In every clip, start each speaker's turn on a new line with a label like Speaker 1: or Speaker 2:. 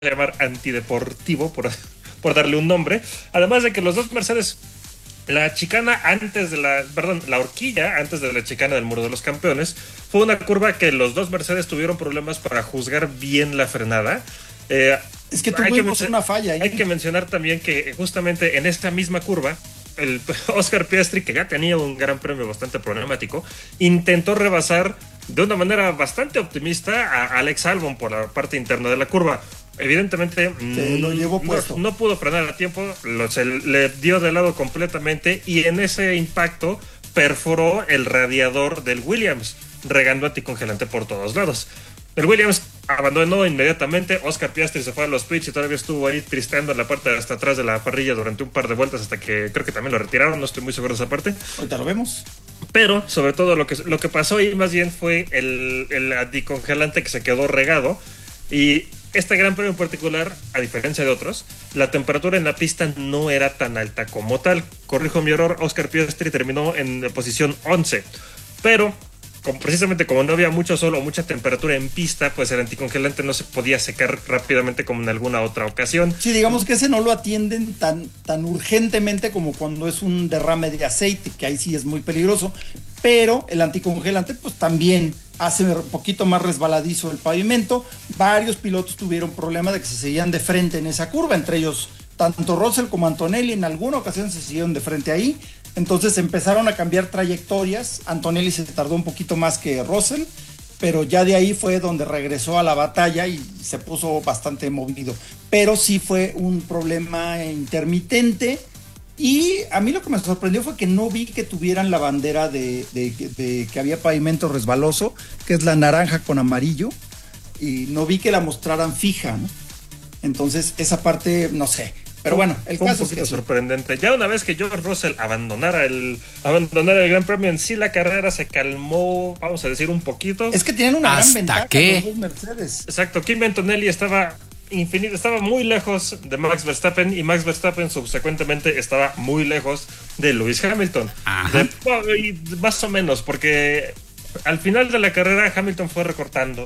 Speaker 1: llamar antideportivo, por darle un nombre. Además de que los dos Mercedes, la chicana la horquilla antes de la chicana del Muro de los Campeones, fue una curva que los dos Mercedes tuvieron problemas para juzgar bien la frenada.
Speaker 2: Es que tuvimos una falla ahí.
Speaker 1: Hay que mencionar también que justamente en esta misma curva, el Oscar Piastri, que ya tenía un gran premio bastante problemático, intentó rebasar de una manera bastante optimista a Alex Albon por la parte interna de la curva. Evidentemente
Speaker 2: lo llevó puesto.
Speaker 1: No pudo frenar a tiempo, se le dio de lado completamente y en ese impacto perforó el radiador del Williams, regando anticongelante por todos lados. El Williams abandonó inmediatamente. Oscar Piastri se fue a los pits y todavía estuvo ahí tristeando en la parte de hasta atrás de la parrilla durante un par de vueltas hasta que creo que también lo retiraron, no estoy muy seguro de esa parte.
Speaker 2: Ahorita lo vemos.
Speaker 1: Pero sobre todo lo que pasó ahí más bien fue el anticongelante que se quedó regado. Y este gran premio en particular, a diferencia de otros, la temperatura en la pista no era tan alta como tal. Corrijo mi error, Oscar Piastri terminó en posición 11, pero precisamente como no había mucho sol o mucha temperatura en pista, pues el anticongelante no se podía secar rápidamente como en alguna otra ocasión.
Speaker 2: Sí, digamos que ese no lo atienden tan urgentemente como cuando es un derrame de aceite, que ahí sí es muy peligroso, pero el anticongelante pues también hace un poquito más resbaladizo el pavimento. Varios pilotos tuvieron problema de que se seguían de frente en esa curva, entre ellos tanto Russell como Antonelli en alguna ocasión se siguieron de frente ahí. Entonces empezaron a cambiar trayectorias. Antonelli se tardó un poquito más que Russell, pero ya de ahí fue donde regresó a la batalla y se puso bastante movido. Pero sí fue un problema intermitente. Y a mí lo que me sorprendió fue que no vi que tuvieran la bandera de que había pavimento resbaloso, que es la naranja con amarillo, y no vi que la mostraran fija, ¿no? Entonces esa parte, no sé. Pero bueno, el
Speaker 1: fue
Speaker 2: caso
Speaker 1: un poquito
Speaker 2: es que
Speaker 1: sorprendente. Ya una vez que George Russell abandonara el Gran Premio en sí, la carrera se calmó, vamos a decir, un poquito.
Speaker 2: Es que tienen una gran ventaja
Speaker 3: los
Speaker 2: dos Mercedes.
Speaker 1: Exacto, Kimi Antonelli estaba muy lejos de Max Verstappen y Max Verstappen subsecuentemente estaba muy lejos de Lewis Hamilton. Más o menos, porque al final de la carrera Hamilton fue recortando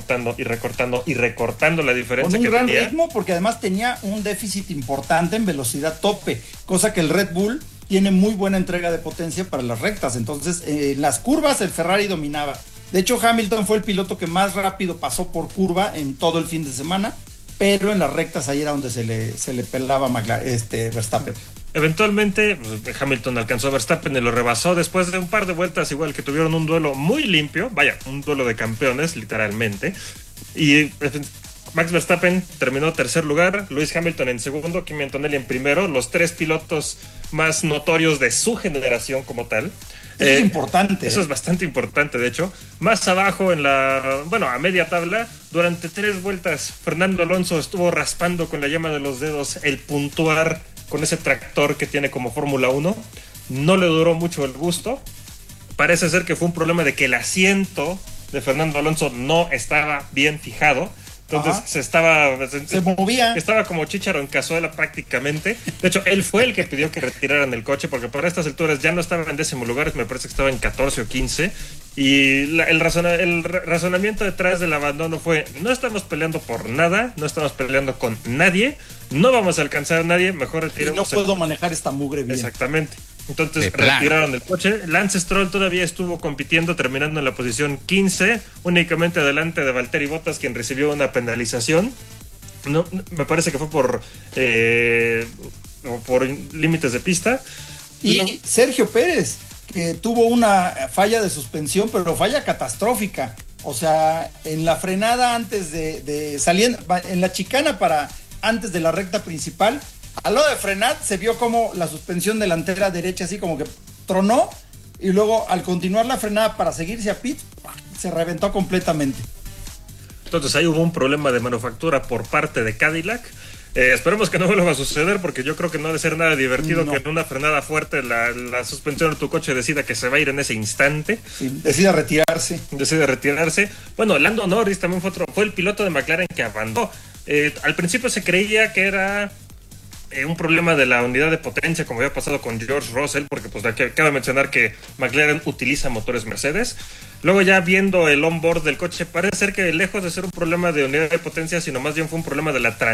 Speaker 1: la diferencia
Speaker 2: con un
Speaker 1: que
Speaker 2: gran
Speaker 1: tenía.
Speaker 2: ritmo, porque además tenía un déficit importante en velocidad tope, cosa que el Red Bull tiene muy buena entrega de potencia para las rectas. Entonces en las curvas el Ferrari dominaba. De hecho Hamilton fue el piloto que más rápido pasó por curva en todo el fin de semana, pero en las rectas ahí era donde se le pelaba Verstappen.
Speaker 1: Eventualmente Hamilton alcanzó a Verstappen y lo rebasó después de un par de vueltas, igual que tuvieron un duelo muy limpio, un duelo de campeones literalmente, y Max Verstappen terminó tercer lugar, Lewis Hamilton en segundo, Kimi Antonelli en primero, los tres pilotos más notorios de su generación como tal.
Speaker 2: Es importante.
Speaker 1: Eso es bastante importante, de hecho. Más abajo a media tabla, durante 3 vueltas, Fernando Alonso estuvo raspando con la yema de los dedos el puntuar con ese tractor que tiene como Fórmula 1. No le duró mucho el gusto. Parece ser que fue un problema de que el asiento de Fernando Alonso no estaba bien fijado. Entonces se
Speaker 2: movía.
Speaker 1: Estaba como chícharo en cazuela prácticamente. De hecho, él fue el que pidió que retiraran el coche, porque para estas alturas ya no estaba en 10º lugar, me parece que estaba en 14 o 15. Y el razonamiento detrás del abandono fue: no estamos peleando por nada, no estamos peleando con nadie, no vamos a alcanzar a nadie, mejor retiremos.
Speaker 2: Y no puedo manejar esta mugre bien.
Speaker 1: Exactamente. Entonces retiraron el coche. Lance Stroll todavía estuvo compitiendo, terminando en la posición 15, únicamente adelante de Valtteri Bottas, quien recibió una penalización. No, me parece que fue por límites de pista.
Speaker 2: Y Sergio Pérez, que tuvo una falla de suspensión, pero falla catastrófica. O sea, en la frenada antes de saliendo, en la chicana antes de la recta principal, a lo de frenar se vio como la suspensión delantera derecha así como que tronó, y luego al continuar la frenada para seguirse a pit, se reventó completamente.
Speaker 1: Entonces ahí hubo un problema de manufactura por parte de Cadillac. Esperemos que no vuelva a suceder, porque yo creo que no ha de ser nada divertido que en una frenada fuerte la suspensión de tu coche decida que se va a ir en ese instante.
Speaker 2: Sí, decide retirarse.
Speaker 1: Bueno, Lando Norris también fue el piloto de McLaren que abandonó. Al principio se creía que era un problema de la unidad de potencia, como había pasado con George Russell, porque pues acaba de mencionar que McLaren utiliza motores Mercedes. Luego ya viendo el onboard del coche, parece ser que lejos de ser un problema de unidad de potencia, sino más bien fue un problema de la transmisión